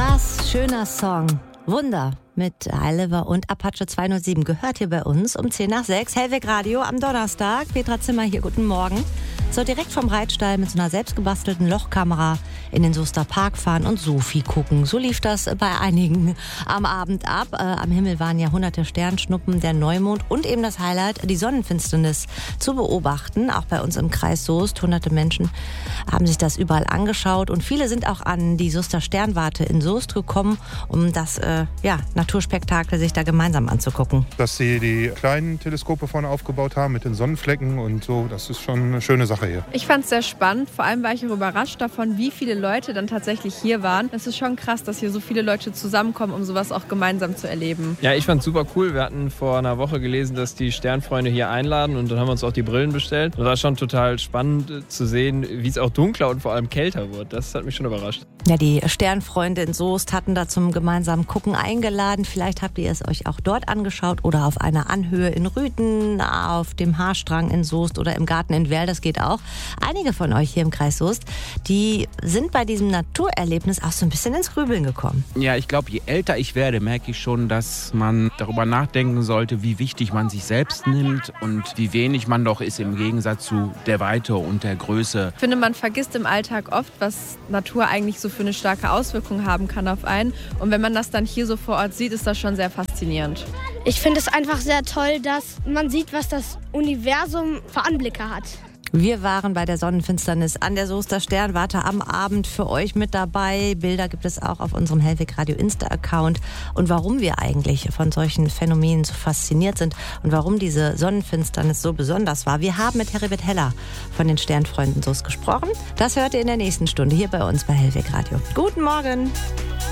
Was schöner Song. Wunder mit Eiliver und Apache 207 gehört hier bei uns um 10 nach 6. Hellweg Radio am Donnerstag. Petra Zimmer hier, guten Morgen. So direkt vom Reitstall mit so einer selbstgebastelten Lochkamera in den Soester Park fahren und Sophie gucken. So lief das bei einigen am Abend ab. Am Himmel waren ja hunderte Sternschnuppen, der Neumond und eben das Highlight, die Sonnenfinsternis zu beobachten. Auch bei uns im Kreis Soest. Hunderte Menschen haben sich das überall angeschaut und viele sind auch an die Soester Sternwarte in Soest gekommen, um das Naturspektakel sich da gemeinsam anzugucken. Dass sie die kleinen Teleskope vorne aufgebaut haben mit den Sonnenflecken und so, das ist schon eine schöne Sache hier. Ich fand es sehr spannend. Vor allem war ich auch überrascht davon, wie viele Leute dann tatsächlich hier waren. Es ist schon krass, dass hier so viele Leute zusammenkommen, um sowas auch gemeinsam zu erleben. Ja, ich fand es super cool. Wir hatten vor einer Woche gelesen, dass die Sternfreunde hier einladen und dann haben wir uns auch die Brillen bestellt. Das war schon total spannend zu sehen, wie es auch dunkler und vor allem kälter wird. Das hat mich schon überrascht. Ja, die Sternfreunde in Soest hatten da zum gemeinsamen Gucken eingeladen. Vielleicht habt ihr es euch auch dort angeschaut oder auf einer Anhöhe in Rüthen, auf dem Haarstrang in Soest oder im Garten in Werl. Das geht auch. Einige von euch hier im Kreis Soest, die sind bei diesem Naturerlebnis auch so ein bisschen ins Grübeln gekommen. Ja, ich glaube, je älter ich werde, merke ich schon, dass man darüber nachdenken sollte, wie wichtig man sich selbst nimmt und wie wenig man doch ist im Gegensatz zu der Weite und der Größe. Ich finde, man vergisst im Alltag oft, was Natur eigentlich so für eine starke Auswirkung haben kann auf einen. Und wenn man das dann hier so vor Ort sieht, ist das schon sehr faszinierend. Ich finde es einfach sehr toll, dass man sieht, was das Universum für Anblicke hat. Wir waren bei der Sonnenfinsternis an der Soester Sternwarte am Abend für euch mit dabei. Bilder gibt es auch auf unserem Hellweg Radio Insta-Account. Und warum wir eigentlich von solchen Phänomenen so fasziniert sind und warum diese Sonnenfinsternis so besonders war. Wir haben mit Heribert Heller von den Sternfreunden Soest gesprochen. Das hört ihr in der nächsten Stunde hier bei uns bei Hellweg Radio. Guten Morgen!